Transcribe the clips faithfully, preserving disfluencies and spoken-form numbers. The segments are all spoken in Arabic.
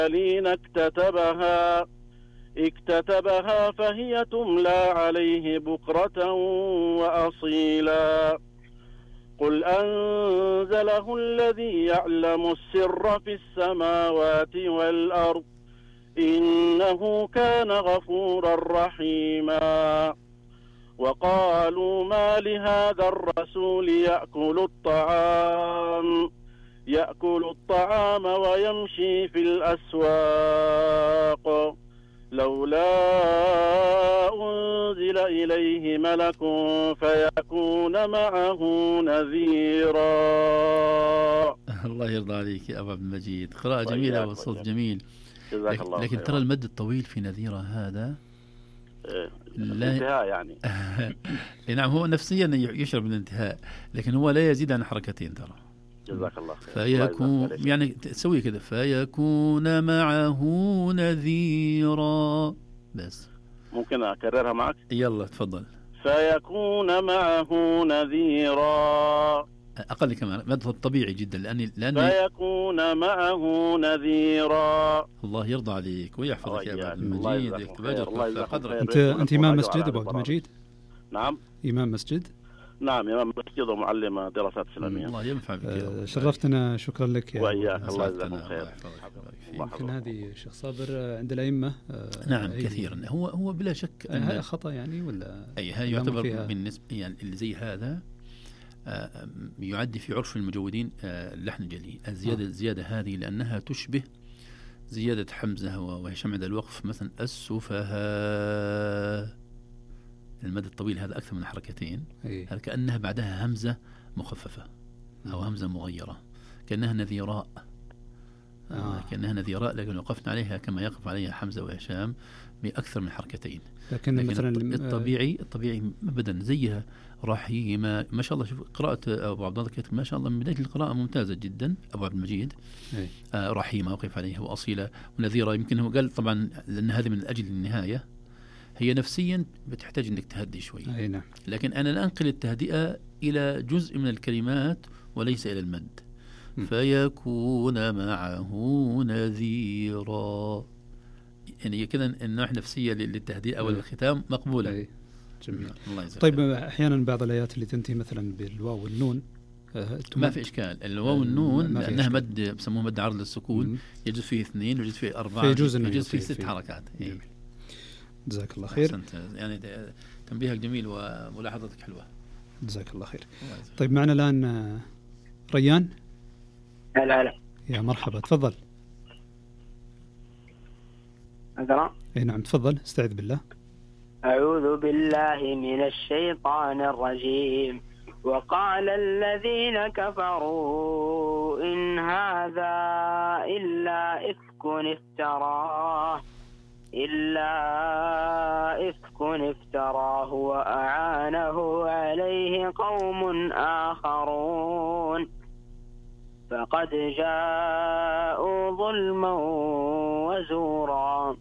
الذين اكتتبها اكتتبها فهي تملى عليه بكرة وأصيلا. قل أنزله الذي يعلم السر في السماوات والأرض إنه كان غفورا رحيما. وقالوا ما لهذا الرسول يأكل الطعام يأكل الطعام ويمشي في الأسواق لولا أنزل إليه ملك فيكون معه نذيرا. الله يرضى عليك يا أبو عبد المجيد، قراءة جميلة والصوت جميل. جزاك الله لكن خير. ترى المد الطويل في نذيرة هذا لا انتهاء يعني. نعم، هو نفسيا يشرب الانتهاء، لكن هو لا يزيد عن حركتين ترى. جزاك الله خير. فيكون يعني تسوي كذا فيكون معه نذيرا بس. ممكن أكررها معك؟ يلا تفضل. فيكون معه نذيرا. أقل كمان مد طبيعي جدا لأن لأن فيكون معه نذيرا. الله يرضى عليك ويحفظك يا عبد المجيد، يكتب أجرك قدرك. أنت أنت إمام مسجد أبو عبد المجيد؟ نعم إمام مسجد؟ نعم إمام مسجد ومعلم دراسات إسلامية. الله ينفع بك. أه شرفتنا، شكرا لك يا وإياك، الله يجزاكم خير. يمكن هذه شيخ صابر عند الأئمة أه نعم كثيرا. هو هو بلا شك أن هذا خطأ يعني ولا أي هذا يعتبر بالنسبة يعني اللي زي هذا آه يعد في عرف المجودين آه اللحن الجلي. الزيادة الزيادة هذه لأنها تشبه زيادة حمزة وهشام عند الوقف مثلا السفهاء. المد الطويل هذا أكثر من حركتين، هذا كأنها بعدها همزة مخففة أو همزة مغيرة، كأنها نذيراء. آه. كأنها نذيراء، لكن وقفنا عليها كما يقف عليها حمزة وهشام بأكثر من حركتين. لكن, لكن مثلا الطبيعي الطبيعي أبدا زيها رحيمة. ما شاء الله. شوف قراءة أبو عبد الله ما شاء الله من بداية القراءة ممتازة جدا. أبو عبد المجيد آه رحيمة وقف عليها وأصيلة ونذيرة. يمكن هو قال طبعا لأن هذه من أجل النهاية، هي نفسيا بتحتاج أنك تهدي شوي. أي نعم. لكن أنا لا أنقل التهدئة إلى جزء من الكلمات وليس إلى المد. م. فيكون معه نذيرا، يعني كذا النوع نفسية للتهدئة أو الختام مقبولة. أي. جميل. الله يجزاك. طيب أحيانا بعض الآيات اللي تنتهي مثلا بالواو والنون ما في إشكال. الواو والنون لأنها مد بسموه مد عرض للسكون، يجوز فيه اثنين ويجوز فيه أربعة يجوز يجوز فيه فيه ست فيه. حركات. إيه. جزاك الله خير. يعني تنبيهك جميل وملاحظتك حلوة. جزاك الله خير. طيب معنا الآن ريان. هلا هلا. يا مرحبا، تفضل. أقرأ؟ اي نعم تفضل، استعذ بالله. أعوذ بالله من الشيطان الرجيم. وقال الذين كفروا إن هذا إلا إفك افتراه إلا إفك افتراه وأعانه عليه قوم آخرون فقد جاءوا ظلما وزورا.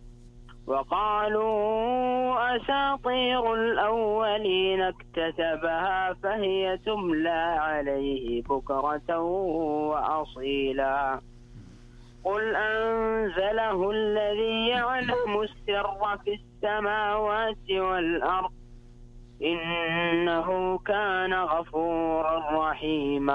وقالوا أساطير الأولين اكتتبها فهي تملى عليه بكرة وأصيلا. قل أنزله الذي يعلم السر في السماوات والأرض إنه كان غفورا رحيما.